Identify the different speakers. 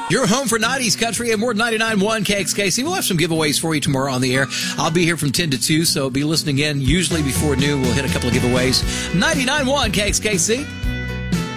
Speaker 1: Your home for 90s country and more 99.1 KXKC. We'll have some giveaways for you tomorrow on the air. I'll be here from 10 to 2, so be listening in. Usually before noon, we'll hit a couple of giveaways. 99.1 KXKC.